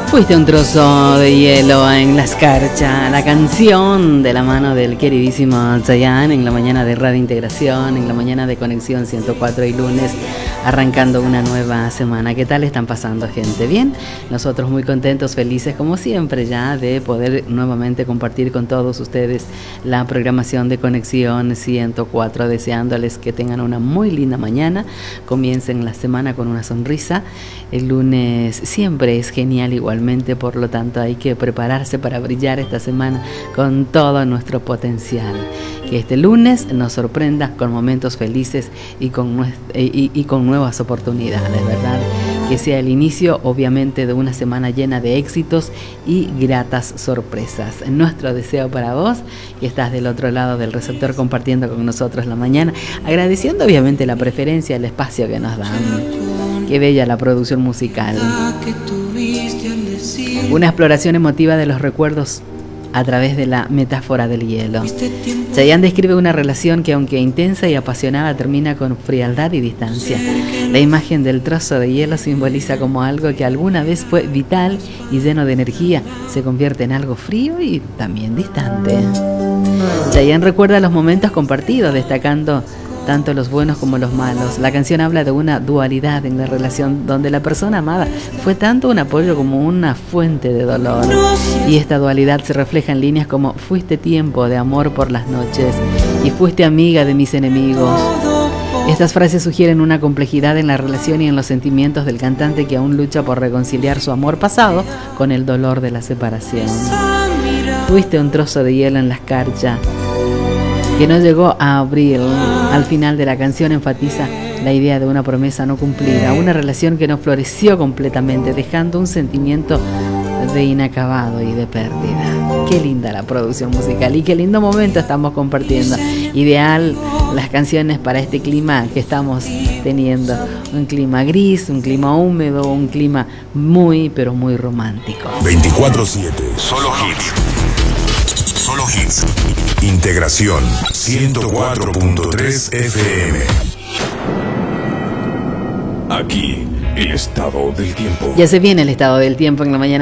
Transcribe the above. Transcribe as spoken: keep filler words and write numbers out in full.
Fuiste un trozo de hielo en la escarcha, la canción de la mano del queridísimo Chayanne en la mañana de Radio Integración, en la mañana de Conexión ciento cuatro y lunes, arrancando una nueva semana. ¿Qué tal están pasando, gente? ¿Bien? Nosotros muy contentos, felices como siempre ya de poder nuevamente compartir con todos ustedes la programación de Conexión ciento cuatro, deseándoles que tengan una muy linda mañana, comiencen la semana con una sonrisa. El lunes siempre es genial igualmente, por lo tanto hay que prepararse para brillar esta semana con todo nuestro potencial. Que este lunes nos sorprenda con momentos felices y con, y, y con nuevas oportunidades, ¿verdad? Que sea el inicio, obviamente, de una semana llena de éxitos y gratas sorpresas. Nuestro deseo para vos, que estás del otro lado del receptor compartiendo con nosotros la mañana, agradeciendo obviamente la preferencia, el espacio que nos dan. Qué bella la producción musical. Una exploración emotiva de los recuerdos a través de la metáfora del hielo. Chayanne describe una relación que, aunque intensa y apasionada, termina con frialdad y distancia. La imagen del trozo de hielo simboliza como algo que alguna vez fue vital y lleno de energía se convierte en algo frío y también distante. Chayanne recuerda los momentos compartidos, destacando tanto los buenos como los malos. La canción habla de una dualidad en la relación donde la persona amada fue tanto un apoyo como una fuente de dolor. Y esta dualidad se refleja en líneas como: fuiste tiempo de amor por las noches y fuiste amiga de mis enemigos. Estas frases sugieren una complejidad en la relación y en los sentimientos del cantante, que aún lucha por reconciliar su amor pasado con el dolor de la separación. Fuiste un trozo de hielo en la escarcha que no llegó a abril. Al final de la canción enfatiza la idea de una promesa no cumplida, una relación que no floreció completamente, dejando un sentimiento de inacabado y de pérdida. Qué linda la producción musical y qué lindo momento estamos compartiendo. Ideal las canciones para este clima que estamos teniendo, un clima gris, un clima húmedo, un clima muy pero muy romántico. veinticuatro siete, solo hits. Solo hits. Integración ciento cuatro punto tres F M. Aquí el estado del tiempo. Ya se viene el estado del tiempo en la mañana